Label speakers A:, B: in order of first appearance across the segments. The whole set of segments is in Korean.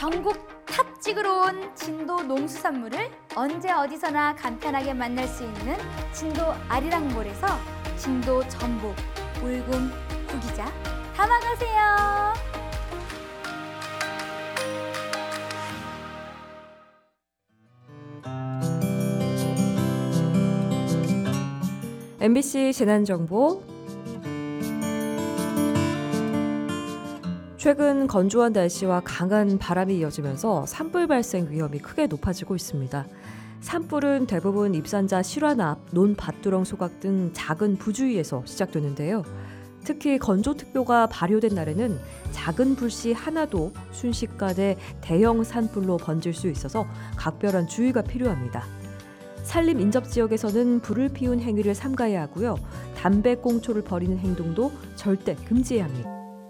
A: 전국 탑 찍으러 온 진도 농수산물을 언제 어디서나 간편하게 만날 수 있는 진도 아리랑몰에서 진도 전복, 울금, 구기자 담아가세요.
B: MBC 재난정보. 최근 건조한 날씨와 강한 바람이 이어지면서 산불 발생 위험이 크게 높아지고 있습니다. 산불은 대부분 입산자 실환 앞, 논밭두렁 소각 등 작은 부주위에서 시작되는데요. 특히 건조특보가 발효된 날에는 작은 불씨 하나도 순식간에 대형 산불로 번질 수 있어서 각별한 주의가 필요합니다. 산림 인접 지역에서는 불을 피운 행위를 삼가야 하고요. 담배꽁초를 버리는 행동도 절대 금지해야 합니다.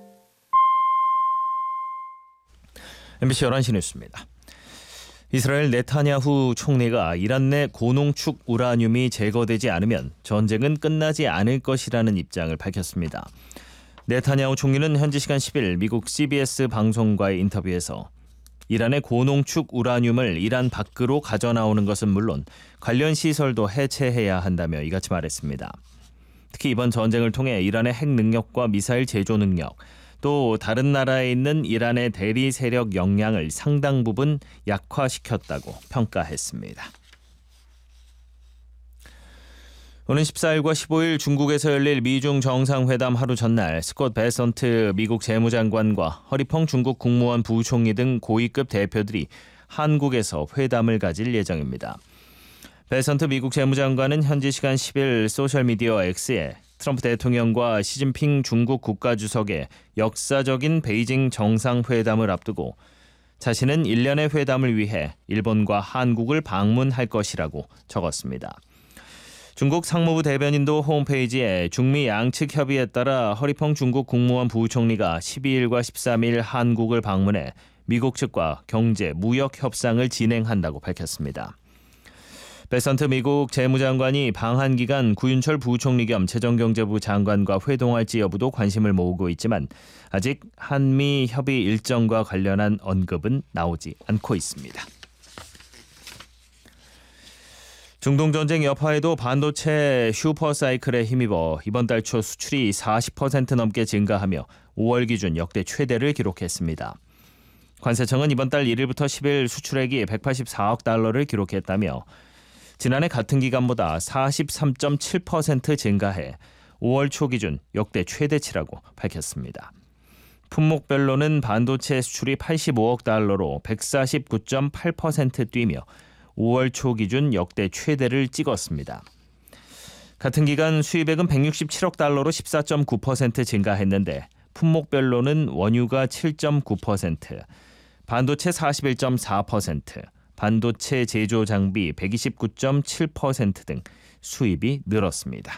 C: MBC 11시 뉴스입니다. 이스라엘 네타냐후 총리가 이란 내 고농축 우라늄이 제거되지 않으면 전쟁은 끝나지 않을 것이라는 입장을 밝혔습니다. 네타냐후 총리는 현지 시간 10일 미국 CBS 방송과의 인터뷰에서 이란의 고농축 우라늄을 이란 밖으로 가져나오는 것은 물론 관련 시설도 해체해야 한다며 이같이 말했습니다. 특히 이번 전쟁을 통해 이란의 핵 능력과 미사일 제조 능력, 또 다른 나라에 있는 이란의 대리 세력 역량을 상당 부분 약화시켰다고 평가했습니다. 오는 14일과 15일 중국에서 열릴 미중 정상회담 하루 전날 스콧 베선트 미국 재무장관과 허리펑 중국 국무원 부총리 등 고위급 대표들이 한국에서 회담을 가질 예정입니다. 베선트 미국 재무장관은 현지 시간 10일 소셜미디어 X에 트럼프 대통령과 시진핑 중국 국가주석의 역사적인 베이징 정상회담을 앞두고 자신은 일련의 회담을 위해 일본과 한국을 방문할 것이라고 적었습니다. 중국 상무부 대변인도 홈페이지에 중미 양측 협의에 따라 허리펑 중국 국무원 부총리가 12일과 13일 한국을 방문해 미국 측과 경제, 무역 협상을 진행한다고 밝혔습니다. 베선트 미국 재무장관이 방한 기간 구윤철 부총리 겸 재정경제부 장관과 회동할지 여부도 관심을 모으고 있지만 아직 한미 협의 일정과 관련한 언급은 나오지 않고 있습니다. 중동 전쟁 여파에도 반도체 슈퍼사이클에 힘입어 이번 달 초 수출이 40% 넘게 증가하며 5월 기준 역대 최대를 기록했습니다. 관세청은 이번 달 1일부터 10일 수출액이 184억 달러를 기록했다며 지난해 같은 기간보다 43.7% 증가해 5월 초 기준 역대 최대치라고 밝혔습니다. 품목별로는 반도체 수출이 85억 달러로 149.8% 뛰며 5월 초 기준 역대 최대를 찍었습니다. 같은 기간 수입액은 167억 달러로 14.9% 증가했는데 품목별로는 원유가 7.9%, 반도체 41.4%, 반도체 제조 장비 129.7% 등 수입이 늘었습니다.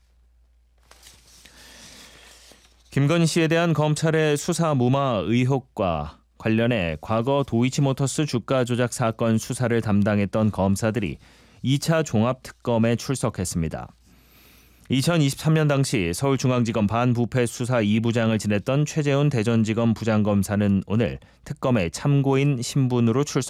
C: 김건희 씨에 대한 검찰의 수사 무마 의혹과 관련해 과거 도이치모터스 주가 조작 사건 수사를 담당했던 검사들이 2차 종합특검에 출석했습니다. 2023년 당시 서울중앙지검 반부패 수사 2부장을 지냈던 최재훈 대전지검 부장검사는 오늘 특검의 참고인 신분으로 출석